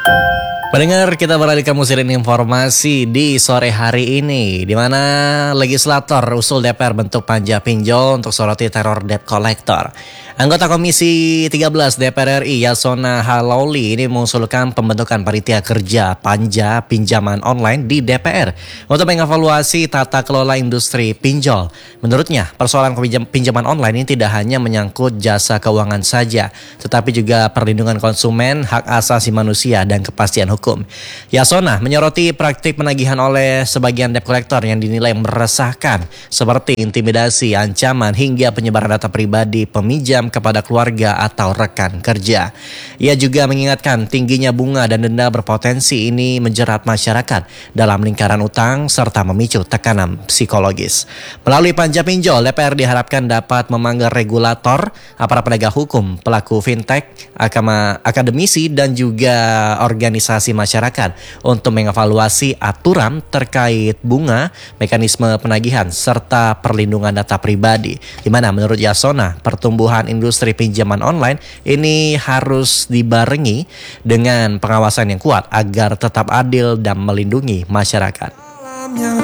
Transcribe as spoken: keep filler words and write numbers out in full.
Pendengar, kita beralih ke musirin informasi di sore hari ini, di mana legislator usul D P R bentuk panja pinjol untuk soroti teror debt collector. Anggota Komisi tiga belas D P R R I Yasona Halauli ini mengusulkan pembentukan panitia kerja panja pinjaman online di D P R untuk mengevaluasi tata kelola industri pinjol. Menurutnya, persoalan pinjaman online ini tidak hanya menyangkut jasa keuangan saja, tetapi juga perlindungan konsumen, hak asasi manusia, dan kepastian hukum. Yasona menyoroti praktik penagihan oleh sebagian debt collector yang dinilai meresahkan, seperti intimidasi, ancaman, hingga penyebaran data pribadi peminjam kepada keluarga atau rekan kerja. Ia juga mengingatkan tingginya bunga dan denda berpotensi ini menjerat masyarakat dalam lingkaran utang serta memicu tekanan psikologis. Melalui panja pinjol, D P R diharapkan dapat memanggil regulator, aparat penegak hukum, pelaku fintech, akademisi, dan juga organisasi masyarakat untuk mengevaluasi aturan terkait bunga, mekanisme penagihan, serta perlindungan data pribadi. Di mana menurut Yasona, pertumbuhan industri pinjaman online ini harus dibarengi dengan pengawasan yang kuat agar tetap adil dan melindungi masyarakat.